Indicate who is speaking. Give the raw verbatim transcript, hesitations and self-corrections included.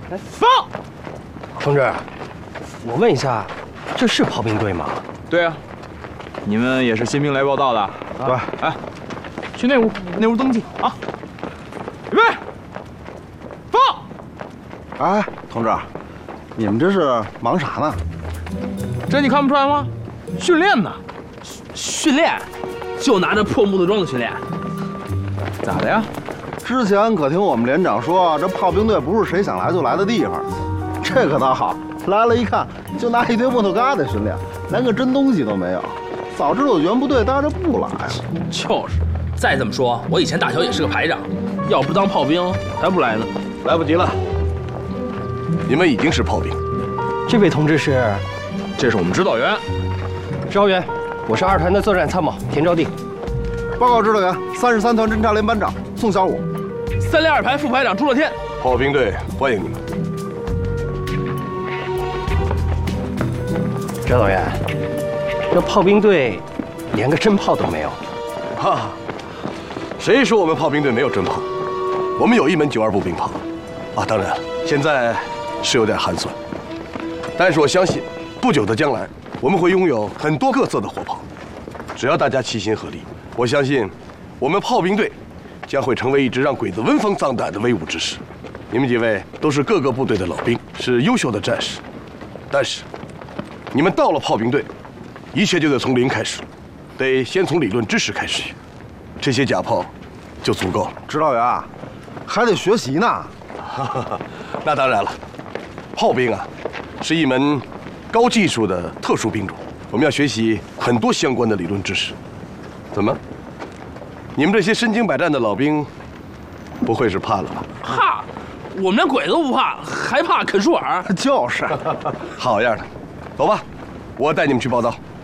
Speaker 1: 来放！同志，我问一下，这是炮兵队吗？
Speaker 2: 对啊，你们也是新兵来报道的？
Speaker 3: 对。
Speaker 2: 哎，去内屋，内屋登记啊！预备，放！
Speaker 3: 哎，同志，你们这是忙啥呢？
Speaker 2: 这你看不出来吗？训练呢。
Speaker 4: 训练？就拿着破木头桩子训练？
Speaker 2: 咋的呀？
Speaker 3: 之前可听我们连长说，这炮兵队不是谁想来就来的地方。这可倒好，来了一看，就拿一堆木头疙瘩训练，连个真东西都没有。早知道原部队待着不来啊！
Speaker 4: 就是，再这么说，我以前大小也是个排长，要不当炮兵，我才不来呢。
Speaker 5: 来不及了，你们已经是炮兵。
Speaker 1: 这位同志是？
Speaker 2: 这是我们指导员。
Speaker 1: 指导员，我是二团的作战参谋田兆定。
Speaker 3: 报告指导员，三十三团侦察连班长宋小武。
Speaker 4: 三连二排副排长朱乐天。
Speaker 5: 炮兵队欢迎你们。
Speaker 1: 指导员，这炮兵队连个真炮都没有。
Speaker 5: 哈，谁说我们炮兵队没有真炮？我们有一门九二步兵炮。啊，当然了，现在是有点寒酸，但是我相信，不久的将来，我们会拥有很多各色的火炮。只要大家齐心合力，我相信，我们炮兵队将会成为一支让鬼子闻风丧胆的威武之师。你们几位都是各个部队的老兵，是优秀的战士，但是，你们到了炮兵队，一切就得从零开始，得先从理论知识开始学，这些假炮就足够了。
Speaker 3: 指导员，还得学习呢。
Speaker 5: 那当然了，炮兵啊，是一门高技术的特殊兵种，我们要学习很多相关的理论知识。怎么？你们这些身经百战的老兵，不会是怕了吧？
Speaker 4: 怕？我们连鬼都不怕，还怕啃树耳？
Speaker 3: 就是。
Speaker 5: 好样的，走吧，我带你们去报道。